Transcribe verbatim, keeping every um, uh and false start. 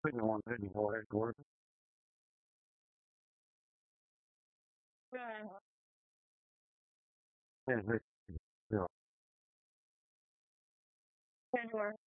Putting on anymore at work. Yeah, but, you know,